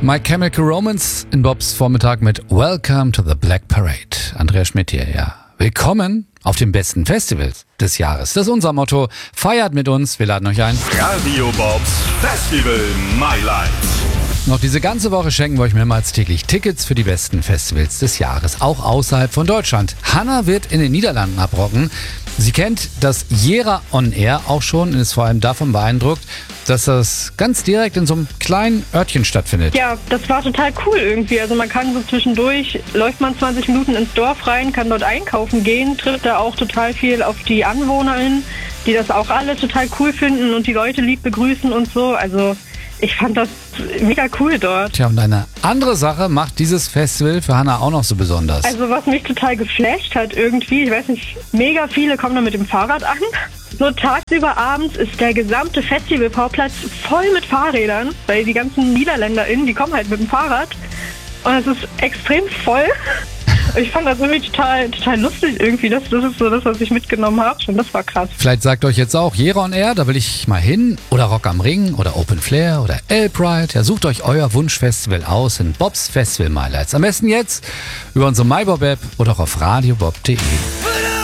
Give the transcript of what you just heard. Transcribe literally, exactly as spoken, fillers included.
My Chemical Romance in Bobs Vormittag mit Welcome to the Black Parade. Andrea Schmidt hier, ja. Willkommen auf den besten Festivals des Jahres. Das ist unser Motto. Feiert mit uns, wir laden euch ein. Radio Bobs Festival My Life. Noch diese ganze Woche schenken wir euch mehrmals täglich Tickets für die besten Festivals des Jahres, auch außerhalb von Deutschland. Hanna wird in den Niederlanden abrocken. Sie kennt das Jera On Air auch schon und ist vor allem davon beeindruckt, dass das ganz direkt in so einem kleinen Örtchen stattfindet. Ja, das war total cool irgendwie. Also man kann so zwischendurch, läuft man zwanzig Minuten ins Dorf rein, kann dort einkaufen gehen, trifft da auch total viel auf die AnwohnerInnen, die das auch alle total cool finden und die Leute lieb begrüßen und so. Also ich fand das mega cool dort. Tja, und eine andere Sache macht dieses Festival für Hanna auch noch so besonders. Also was mich total geflasht hat irgendwie, ich weiß nicht, mega viele kommen da mit dem Fahrrad an. So tagsüber abends ist der gesamte Festivalvorplatz voll mit Fahrrädern, weil die ganzen NiederländerInnen, die kommen halt mit dem Fahrrad und es ist extrem voll. Ich fand das irgendwie total, total lustig irgendwie. Das, das ist so das, was ich mitgenommen habe. Und das war krass. Vielleicht sagt euch jetzt auch Jera On Air, da will ich mal hin. Oder Rock am Ring oder Open Flair oder L-Pride. Ja, sucht euch euer Wunschfestival aus in Bobs Festival My Lights. Am besten jetzt über unsere MyBob-App oder auch auf radiobob punkt de.